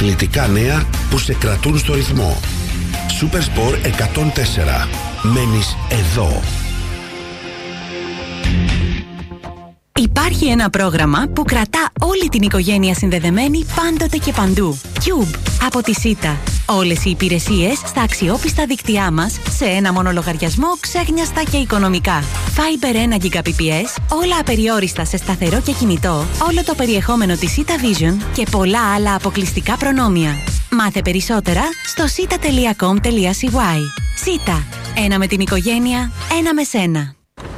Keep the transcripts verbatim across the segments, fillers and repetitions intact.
Αθλητικά νέα που σε κρατούν στο ρυθμό. Supersport εκατόν τέσσερα. Μένεις εδώ. Υπάρχει ένα πρόγραμμα που κρατά όλη την οικογένεια συνδεδεμένη πάντοτε και παντού. Cube από τη Σίτα. Όλες οι υπηρεσίες στα αξιόπιστα δίκτυά μας σε ένα μόνο λογαριασμό, ξέχνιαστα και οικονομικά. Fiber ένα Gbps, όλα απεριόριστα σε σταθερό και κινητό, όλο το περιεχόμενο της Sita Vision και πολλά άλλα αποκλειστικά προνόμια. Μάθε περισσότερα στο sita τελεία com τελεία c y. Sita. Ένα με την οικογένεια, ένα με σένα.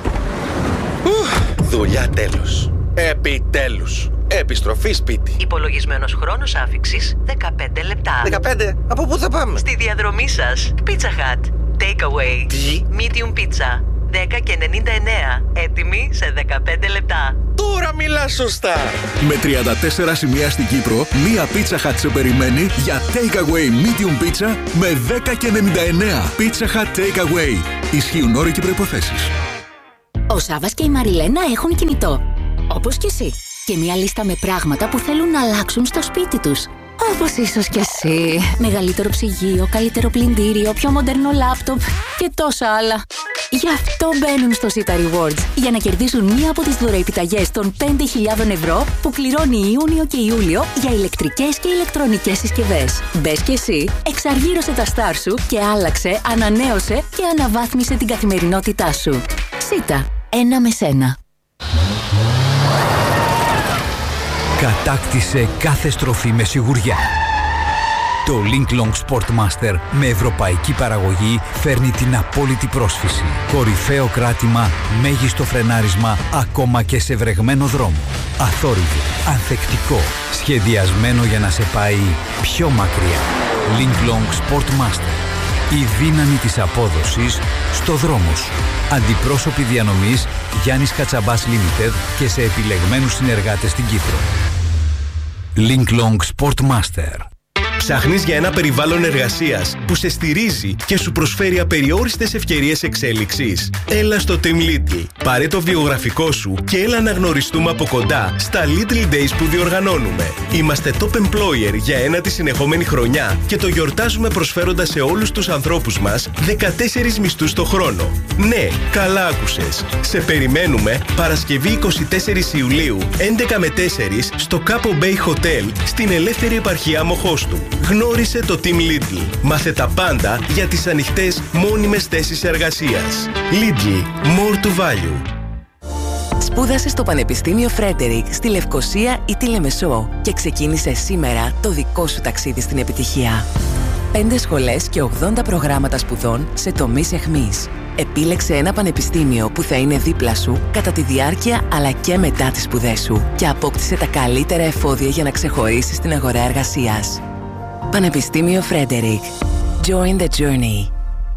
Δουλειά τέλος. Επιτέλους. Επιστροφή σπίτι. Υπολογισμένος χρόνος άφιξης δεκαπέντε λεπτά. δεκαπέντε. Από πού θα πάμε? Στη διαδρομή σας. Pizza Hut. Takeaway. Τι? Medium pizza. δέκα και ενενήντα εννέα. Έτοιμη σε δεκαπέντε λεπτά. Τώρα μιλάς σωστά. Με τριάντα τέσσερα σημεία στην Κύπρο, μία Pizza Hut σε περιμένει για Takeaway Medium Pizza με δέκα και ενενήντα εννέα. Pizza Hut Takeaway. Ισχύουν όροι και προϋποθέσεις. Ο Σάββας και η Μαριλένα έχουν κινητό. Όπως και εσύ. Και μια λίστα με πράγματα που θέλουν να αλλάξουν στο σπίτι τους. Όπως ίσως και εσύ. Μεγαλύτερο ψυγείο, καλύτερο πλυντήριο, πιο μοντέρνο λάπτοπ και τόσα άλλα. Γι' αυτό μπαίνουν στο Sita Rewards. Για να κερδίσουν μία από τις δωροεπιταγές των πέντε χιλιάδες ευρώ που κληρώνει Ιούνιο και Ιούλιο για ηλεκτρικές και ηλεκτρονικές συσκευές. Μπες και εσύ, εξαργύρωσε τα στάρ σου και άλλαξε, ανανέωσε και αναβάθμισε την καθημερινότητά σου. Sita. Ένα με σένα. Κατάκτησε κάθε στροφή με σιγουριά. Το Linklong Sportmaster με ευρωπαϊκή παραγωγή φέρνει την απόλυτη πρόσφυση. Κορυφαίο κράτημα, μέγιστο φρενάρισμα, ακόμα και σε βρεγμένο δρόμο. Αθόρυβο, ανθεκτικό, σχεδιασμένο για να σε πάει πιο μακριά. Linklong Sportmaster. Η δύναμη της απόδοσης στο δρόμο σου. Αντιπρόσωποι διανομής Γιάννης Κατσαμπάς Limited και σε επιλεγμένους συνεργάτες στην Κύπρο. Linklong Sportmaster. Ψάχνεις για ένα περιβάλλον εργασίας που σε στηρίζει και σου προσφέρει απεριόριστες ευκαιρίες εξέλιξης? Έλα στο Team Lidl. Πάρε το βιογραφικό σου και έλα να γνωριστούμε από κοντά στα Lidl Days που διοργανώνουμε. Είμαστε top employer για ένατη συνεχόμενη χρονιά και το γιορτάζουμε προσφέροντας σε όλους τους ανθρώπους μας δεκατέσσερις μισθούς το χρόνο. Ναι, καλά άκουσες. Σε περιμένουμε Παρασκευή εικοστή τέταρτη Ιουλίου, έντεκα με τέσσερα στο Capo Bay Hotel στην ελεύθερη επαρχία Μοχώστου. Γνώρισε το Team Lidl. Μάθε τα πάντα για τις ανοιχτές μόνιμες θέσεις εργασίας. Lidl. More to value. Σπούδασε στο Πανεπιστήμιο Φρέντερικ στη Λευκοσία ή τη Λεμεσό και ξεκίνησε σήμερα το δικό σου ταξίδι στην επιτυχία. Πέντε σχολές και ογδόντα προγράμματα σπουδών σε τομείς εχμής. Επίλεξε ένα πανεπιστήμιο που θα είναι δίπλα σου κατά τη διάρκεια αλλά και μετά τις σπουδές σου και απόκτησε τα καλύτερα εφόδια για να ξεχωρίσεις στην αγορά εργασίας. Πανεπιστήμιο Φρέντερικ. Join the journey.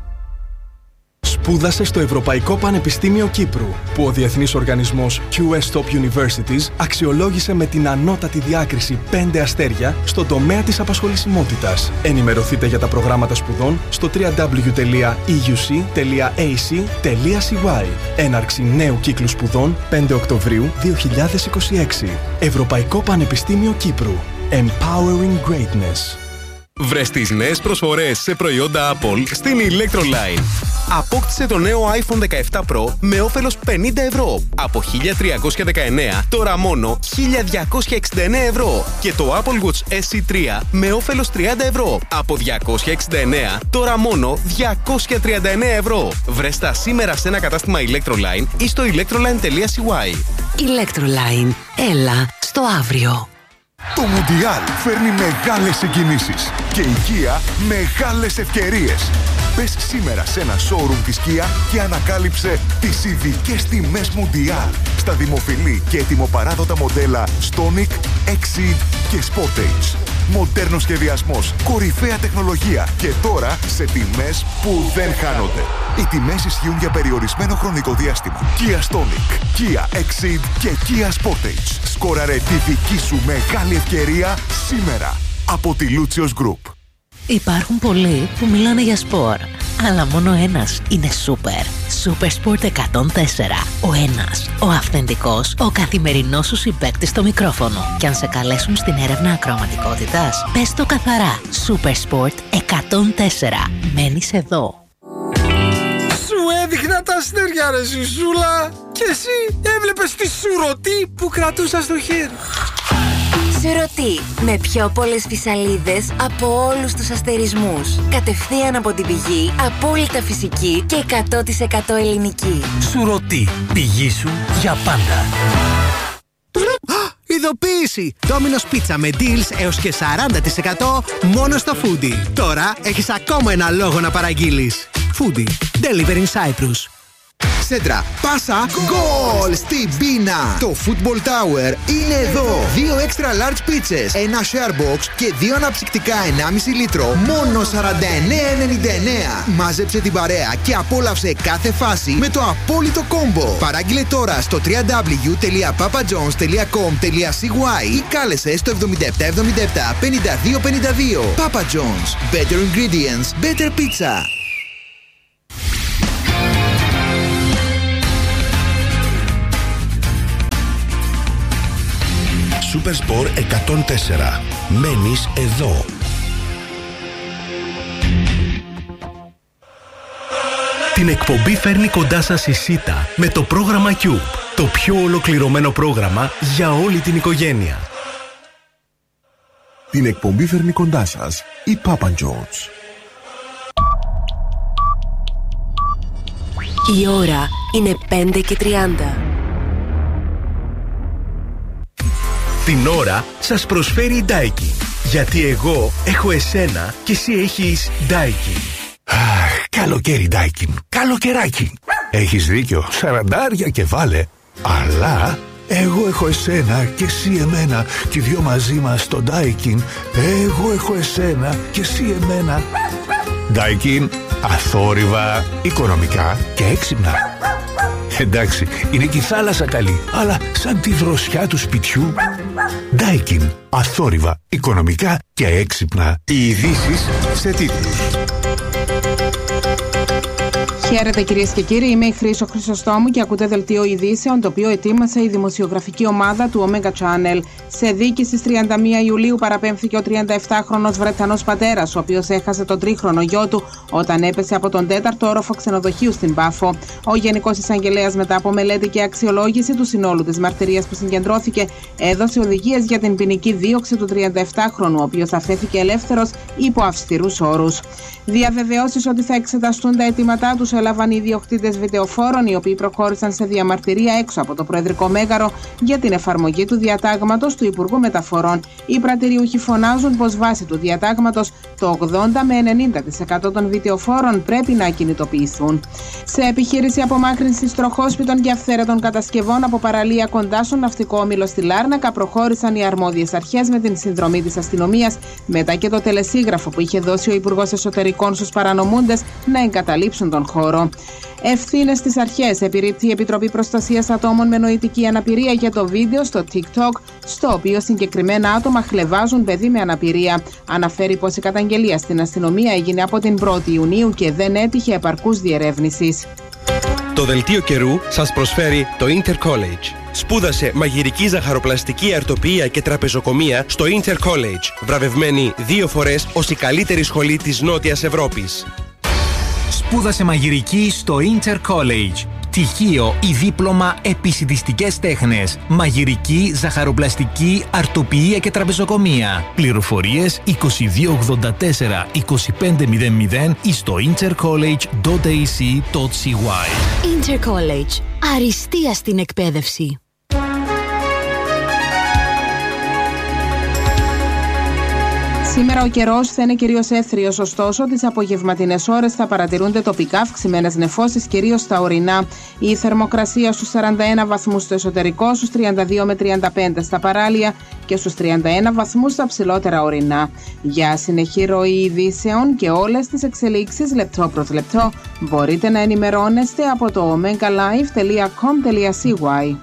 Σπούδασε στο Ευρωπαϊκό Πανεπιστήμιο Κύπρου, που ο διεθνής οργανισμός κιου ες Top Universities αξιολόγησε με την ανώτατη διάκριση πέντε αστέρια στον τομέα της απασχολησιμότητας. Ενημερωθείτε για τα προγράμματα σπουδών στο double-u double-u double-u τελεία ι γιου σι τελεία έι σι τελεία σι γουάι. Έναρξη νέου κύκλου σπουδών πέντε Οκτωβρίου δύο χιλιάδες είκοσι έξι. Ευρωπαϊκό Πανεπιστήμιο Κύπρου. Empowering Greatness. Βρες τις νέες προσφορές σε προϊόντα Apple στην Electroline. Απόκτησε το νέο iPhone δεκαεπτά Pro με όφελος πενήντα ευρώ από χίλια τριακόσια δεκαεννέα, τώρα μόνο χίλια διακόσια εξήντα εννέα ευρώ. Και το Apple Watch ες ι τρία με όφελος τριάντα ευρώ από διακόσια εξήντα εννέα, τώρα μόνο διακόσια τριάντα εννέα ευρώ. Βρες τα σήμερα σε ένα κατάστημα Electroline ή στο electroline τελεία σι γουάι. Electroline. Έλα στο αύριο. Το Μουντιάλ φέρνει μεγάλες συγκινήσεις και η Kia μεγάλες ευκαιρίες. Μπες σήμερα σε ένα showroom της Kia και ανακάλυψε τις ειδικές τιμές Μουντιάλ στα δημοφιλή και ετοιμοπαράδοτα μοντέλα Stonic, Exceed και Sportage. Μοντέρνος σχεδιασμός, κορυφαία τεχνολογία και τώρα σε τιμές που δεν χάνονται. Οι τιμές ισχύουν για περιορισμένο χρονικό διάστημα. Kia Stonic, Kia Exceed και Kia Sportage. Σκόραρε τη δική σου μεγάλη ευκαιρία σήμερα από τη Lucios Group. Υπάρχουν πολλοί που μιλάνε για σπορ, αλλά μόνο ένας είναι σούπερ. Supersport εκατόν τέσσερα. Ο ένας, ο αυθεντικός, ο καθημερινός σου συμπαίκτης στο μικρόφωνο. Και αν σε καλέσουν στην έρευνα ακροαματικότητας, πες το καθαρά. Supersport εκατόν τέσσερα. Μένεις εδώ. Σου έδειχνα τα αστέρια ρε Ζουζούλα. Και εσύ έβλεπες τη σουρωτή που κρατούσα στο χέρι. Σουρωτή, με πιο πολλές φυσαλίδες από όλους τους αστερισμούς. Κατευθείαν από την πηγή, απόλυτα φυσική και εκατό τοις εκατό ελληνική. Σουρωτή, πηγή σου για πάντα. Ειδοποίηση! Domino's Pizza με deals έως και σαράντα τοις εκατό μόνο στο Foodie. Τώρα έχεις ακόμα ένα λόγο να παραγγείλεις. Foodie. Deliver in Cyprus. Σέντρα, πάσα, γκολ στην πίνα. Το Football Tower είναι εδώ. Δύο extra large pizzas, ένα share box και δύο αναψυκτικά ενάμιση λίτρο. Μόνο σαράντα εννέα ενενήντα εννέα. Μάζεψε την παρέα και απόλαυσε κάθε φάση με το απόλυτο κόμπο. Παράγγειλε τώρα στο double-u double-u double-u τελεία papa john's τελεία com τελεία c y ή κάλεσε στο εβδομήντα επτά εβδομήντα επτά πενήντα δύο πενήντα δύο. Papa John's. Better ingredients, better pizza. Supersport εκατόν τέσσερα. Μένεις εδώ. Την εκπομπή φέρνει κοντά σας η ΣΥΤΑ με το πρόγραμμα Cube. Το πιο ολοκληρωμένο πρόγραμμα για όλη την οικογένεια. Την εκπομπή φέρνει κοντά σας η Papa John's. Η ώρα είναι πέντε και τριάντα. Την ώρα σας προσφέρει η Daikin. Γιατί εγώ έχω εσένα και εσύ έχεις Daikin. Αχ, καλοκαίρι Daikin. Καλοκαιράκι. Έχεις δίκιο, σαραντάρια και βάλε. Αλλά εγώ έχω εσένα και εσύ εμένα. Και οι δυο μαζί μας στο Daikin. Εγώ έχω εσένα και εσύ εμένα. Daikin, αθόρυβα, οικονομικά και έξυπνα. Εντάξει, είναι και η θάλασσα καλή, αλλά σαν τη δροσιά του σπιτιού. Daikin, αθόρυβα, οικονομικά και έξυπνα. Οι ειδήσεις σε τίτλους. Χαίρετε κυρίες και κύριοι, είμαι η Χρύσο Χρυσοστόμου και ακούτε δελτίο ειδήσεων το οποίο ετοίμασε η δημοσιογραφική ομάδα του Omega Channel. Σε δίκη στις τριάντα μία Ιουλίου παραπέμφθηκε ο τριανταεπτάχρονος Βρετανός πατέρας, ο οποίος έχασε τον τρίχρονο γιο του όταν έπεσε από τον τέταρτο όροφο ξενοδοχείου στην Πάφο. Ο Γενικός Εισαγγελέας, μετά από μελέτη και αξιολόγηση του συνόλου της μαρτυρίας που συγκεντρώθηκε, έδωσε οδηγίες για την ποινική δίωξη του τριανταεπτάχρονου, ο οποίος αφέθηκε ελεύθερος υπό αυστηρούς όρους. Διαβεβαιώσεις ότι θα εξεταστούν τα αιτήματά τους έλαβαν οι ιδιοκτήτες βιντεοφόρων, οι οποίοι προχώρησαν σε διαμαρτυρία έξω από το Προεδρικό Μέγαρο για την εφαρμογή του διατάγματος του Υπουργού Μεταφορών. Οι πρατηριούχοι φωνάζουν πως βάσει του διατάγματος το ογδόντα με ενενήντα τοις εκατό των βιντεοφόρων πρέπει να ακινητοποιηθούν. Σε επιχείρηση απομάκρυνσης τροχόσπιτων και αυθαίρετων κατασκευών από παραλία κοντά στον ναυτικό όμιλο στη Λάρνακα προχώρησαν οι αρμόδιες αρχές με την συνδρομή της αστυνομίας, μετά και το τελεσίγραφο που είχε δώσει ο Υπουργός Εσωτερικών στους παρανομούντες να εγκαταλείψουν τον χώρο. Ευθύνες στις αρχές επιρρύπτει η Επιτροπή Προστασίας Ατόμων με Νοητική Αναπηρία για το βίντεο στο TikTok, στο οποίο συγκεκριμένα άτομα χλευάζουν παιδί με αναπηρία. Αναφέρει πως η καταγγελία στην αστυνομία έγινε από την πρώτη Ιουνίου και δεν έτυχε επαρκούς διερεύνησης. Το δελτίο καιρού σας προσφέρει το Intercollege. Σπούδασε μαγειρική ζαχαροπλαστική αρτοποιία και τραπεζοκομεία στο Intercollege, βραβευμένη δύο φορές ως η καλύτερη σχολή της Νότιας Ευρώπης. Σπούδασε μαγειρική στο Intercollege. Πτυχίο ή δίπλωμα επισιτιστικές τέχνες. Μαγειρική, ζαχαροπλαστική, αρτοποιία και τραπεζοκομεία. Πληροφορίες είκοσι δύο ογδόντα τέσσερα είκοσι πέντε μηδέν μηδέν ή στο intercollege τελεία έι σι τελεία σι γουάι. Intercollege. Αριστεία στην εκπαίδευση. Σήμερα ο καιρός θα είναι κυρίως έθριος, ωστόσο τις απογευματινές ώρες θα παρατηρούνται τοπικά αυξημένες νεφώσεις, κυρίως στα ορεινά. Η θερμοκρασία στους σαράντα ένα βαθμούς στο εσωτερικό, στους τριάντα δύο με τριάντα πέντε στα παράλια και στους τριάντα ένα βαθμούς στα ψηλότερα ορεινά. Για συνεχή ροή ειδήσεων και όλες τις εξελίξεις λεπτό προς λεπτό μπορείτε να ενημερώνεστε από το omega live τελεία com τελεία σι γουάι.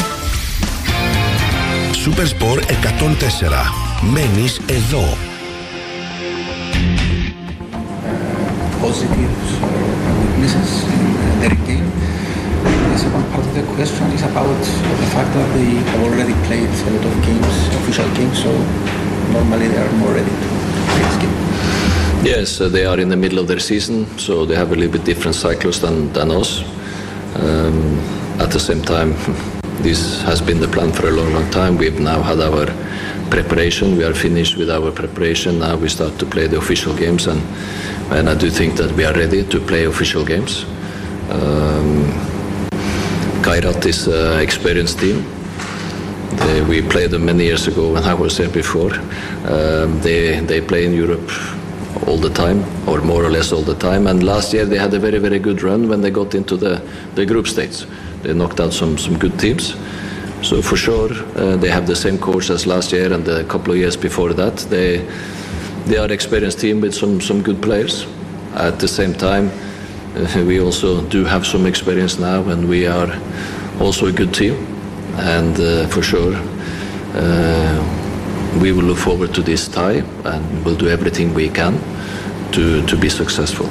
Supersport εκατόν τέσσερα. Μένεις εδώ. positives or weaknesses in their game. The second part of the question is about the fact that they have already played a lot of games, official games, so normally they are more ready to play this game. Yes, uh, they are in the middle of their season, so they have a little bit different cycles than, than us. Um, at the same time, this has been the plan for a long, long time. We've now had our preparation. We are finished with our preparation. Now we start to play the official games, and, and I do think that we are ready to play official games. Um, Kairat is an experienced team. They, we played them many years ago when I was there before. Um, they, they play in Europe all the time, or more or less all the time. And last year they had a very, very good run when they got into the, the group stage. They knocked out some, some good teams. So for sure, uh, they have the same coach as last year and a couple of years before that. They, they are an experienced team with some, some good players. At the same time, uh, we also do have some experience now, and we are also a good team. And uh, for sure, uh, we will look forward to this tie, and we'll do everything we can to, to be successful.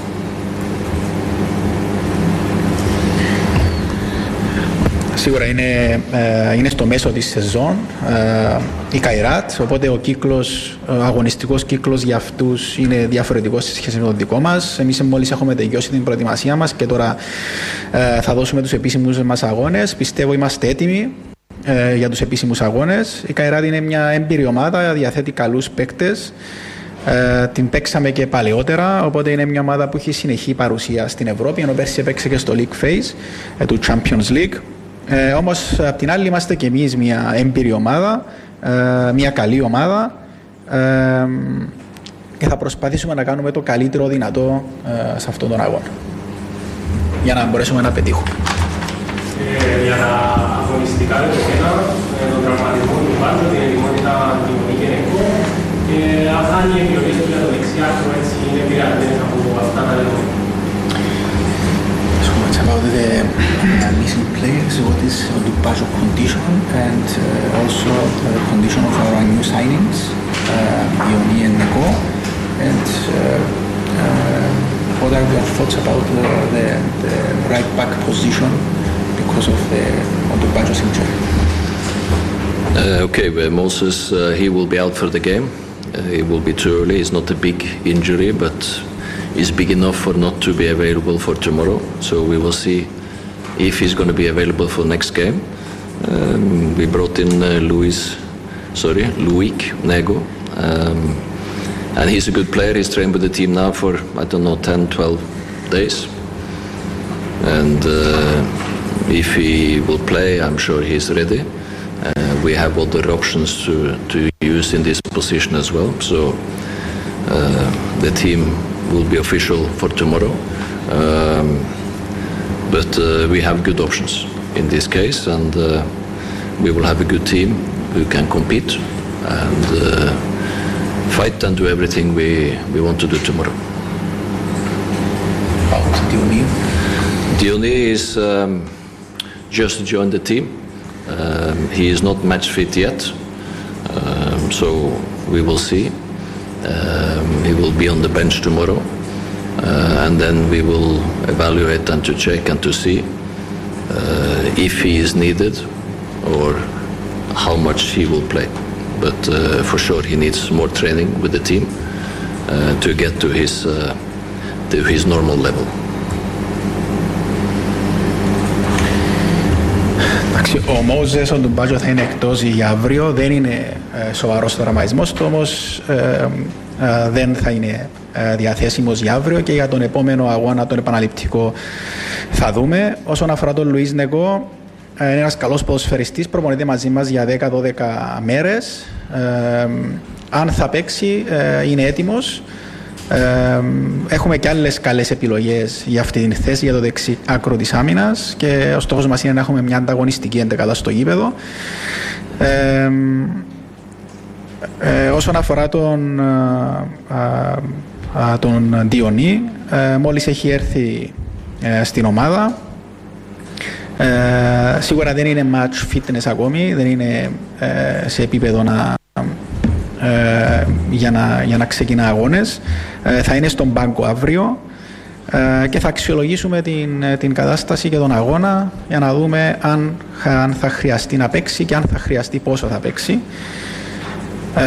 Σίγουρα είναι, είναι στο μέσο της σεζόν η Καϊράτ, οπότε ο κύκλος, ο αγωνιστικός κύκλος για αυτούς είναι διαφορετικός σε σχέση με τον δικό μας. Εμείς μόλις έχουμε τελειώσει την προετοιμασία μας και τώρα θα δώσουμε τους επίσημους μας αγώνες. Πιστεύω είμαστε έτοιμοι για τους επίσημους αγώνες. Η Καϊράτ είναι μια έμπειρη ομάδα, διαθέτει καλούς παίκτες. Uh, την παίξαμε και παλαιότερα, οπότε είναι μια ομάδα που έχει συνεχή παρουσία στην Ευρώπη, ενώ πέρσι έπαιξε και στο League Phase uh, του Champions League. Ε, όμως απ' την άλλη είμαστε και εμείς μια έμπειρη ομάδα, ε, μια καλή ομάδα ε, και θα προσπαθήσουμε να κάνουμε το καλύτερο δυνατό ε, σε αυτόν τον αγώνα για να μπορέσουμε να πετύχουμε. Ε, για τα αγωνιστικά δεδομένα, τον τραυματισμό του Μπάντζο, την ετοιμότητα του Νικενεκού και αυτά είναι οι επιλογές του για το δεξιάρτο, έτσι είναι πειραμένες από αυτά τα δεδομένα. It's about the uh, missing players, what is the Bajo condition, and uh, also the condition of our new signings, uh, Ioni and Neko, and uh, uh, what are your thoughts about the, the, the right back position because of the of the Bajo's injury? Uh, okay, well, Moses, uh, he will be out for the game. Uh, it will be too early. It's not a big injury, but is big enough for not to be available for tomorrow. So we will see if he's going to be available for next game. Um, we brought in uh, Luis, sorry, Luik Nego, um, and he's a good player. He's trained with the team now for I don't know ten, twelve days, and uh, if he will play, I'm sure he's ready. Uh, we have other options to to use in this position as well. So uh, the team will be official for tomorrow, um, but uh, we have good options in this case, and uh, we will have a good team who can compete and uh, fight and do everything we, we want to do tomorrow. About Diony? Diony is um, just joined the team. Um, he is not match fit yet, um, so we will see. Um, he will be on the bench tomorrow, uh, and then we will evaluate and to check and to see uh, if he is needed or how much he will play. But uh, for sure he needs more training with the team uh, to get to his uh, to his normal level. Ο Μόζες, ο Ντουμπάτζο θα είναι εκτός για αύριο, δεν είναι ε, σοβαρός τραυματισμός του, όμως ε, ε, δεν θα είναι ε, διαθέσιμος για αύριο και για τον επόμενο αγώνα, τον επαναληπτικό, θα δούμε. Όσον αφορά τον Λουίς Νεκό, ε, είναι ένας καλός ποδοσφαιριστής, προπονείται μαζί μας για δέκα δώδεκα μέρες. Ε, αν θα παίξει, ε, είναι έτοιμος. Ε, έχουμε και άλλες καλές επιλογές για αυτή την θέση, για το δεξί άκρο της άμυνας, και ο στόχος μας είναι να έχουμε μια ανταγωνιστική εντεκάδα στο γήπεδο. Ε, ε, όσον αφορά τον, α, α, τον Διονύ, ε, μόλις έχει έρθει ε, στην ομάδα, ε, σίγουρα δεν είναι match fitness ακόμη, δεν είναι ε, σε επίπεδο να Ε, για, να, για να ξεκινά αγώνες. Ε, θα είναι στον πάγκο αύριο. και θα αξιολογήσουμε την, την κατάσταση και τον αγώνα για να δούμε αν, αν θα χρειαστεί να παίξει και αν θα χρειαστεί πόσο θα παίξει. Ε,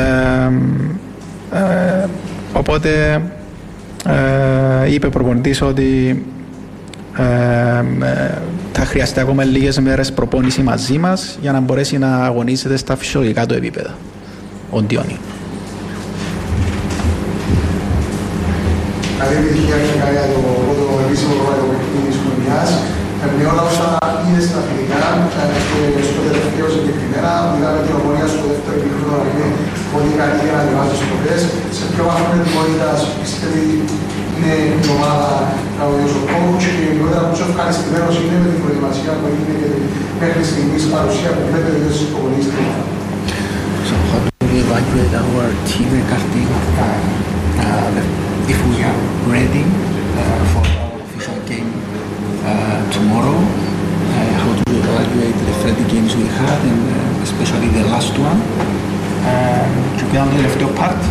ε, οπότε ε, είπε ο προπονητής ότι ε, ε, θα χρειαστεί ακόμα λίγες μέρες προπόνηση μαζί μας για να μπορέσει να αγωνίζεται στα φυσιολογικά του επίπεδα ο Ντιόνι. Καλή επιτυχία και καλή από το επίσημο ευρωπαϊκό παιχνίδι της χρονιάς. Με όλα όσα είναι στα φιλικά και στο τελευταίο συγκεκριμένα, μιλάμε την Ομόνια στο δεύτερο επίπεδο να είναι πολύ καλή για να διαβάζει τις προβές. Σε ποιο βαθμό ετοιμότητας πιστεύει είναι η ομάδα να οδηγήσει ο coach και γενικότερα πόσο ευχαριστημένος είναι με την προετοιμασία που έγινε και μέχρι στιγμής παρουσία που βλέπετε δύο στις προπονήσεις στην ομάδα. So how do we evaluate our team regarding uh, uh, if we are ready uh, for our official game uh, tomorrow? Uh, how do we evaluate the thirty games we had and uh, especially the last one? Και πέρα το τελευταίο part.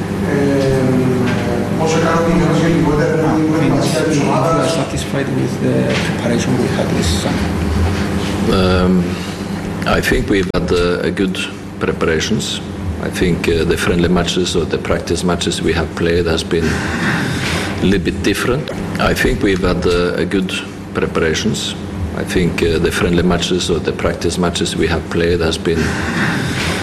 Πόσο ικανοποιημένος γενικότερα είναι η προετοιμασία της ομάδας? We are satisfied with the preparation we had this summer. Um, I think we've had uh, a good preparations. I think uh, the friendly matches or the practice matches we have played has been a little bit different. I think we've had uh, a good preparations. I think uh, the friendly matches or the practice matches we have played has been